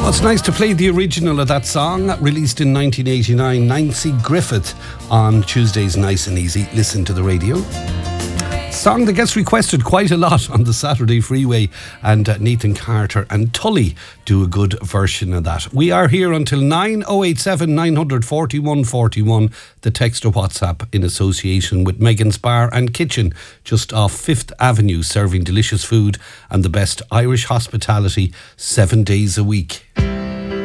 Well, it's nice to play the original of that song, released in 1989, Nancy Griffith, on Tuesdays Nice and Easy. Listen to the radio. Song that gets requested quite a lot on the Saturday Freeway, and Nathan Carter and Tully do a good version of that. We are here until 9. 087 941 41. The text or WhatsApp in association with Megan's Bar and Kitchen, just off 5th Avenue, serving delicious food and the best Irish hospitality 7 days a week.